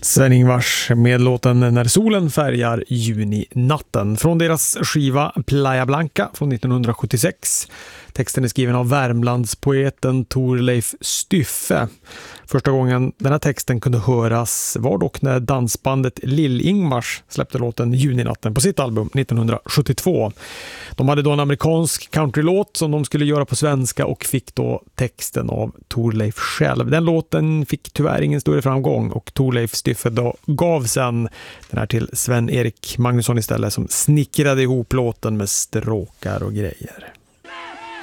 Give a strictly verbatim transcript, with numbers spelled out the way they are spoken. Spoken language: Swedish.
Sven-Ingvars med låten När solen färgar juninatten från deras skiva Playa Blanca från nittonhundrasjuttiosex. Texten är skriven av Värmlandspoeten Thorleif Styffe. Första gången den här texten kunde höras var dock när dansbandet Lill-Ingmars släppte låten Juninatten på sitt album nittonhundrasjuttiotvå. De hade då en amerikansk countrylåt som de skulle göra på svenska och fick då texten av Thorleif själv. Den låten fick tyvärr ingen större framgång och Thorleif Styffe då gav sen den här till Sven-Erik Magnusson istället som snickrade ihop låten med stråkar och grejer.